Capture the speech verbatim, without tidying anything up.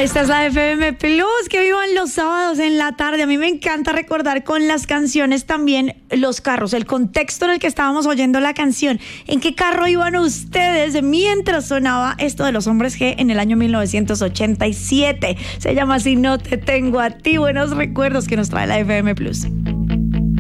Esta es la F M Plus, que vivan los sábados en la tarde. A mí me encanta recordar con las canciones también los carros, el contexto en el que estábamos oyendo la canción. ¿En qué carro iban ustedes mientras sonaba esto de los Hombres G en el año mil novecientos ochenta y siete? Se llama Si no te tengo a ti. Buenos recuerdos que nos trae la F M Plus.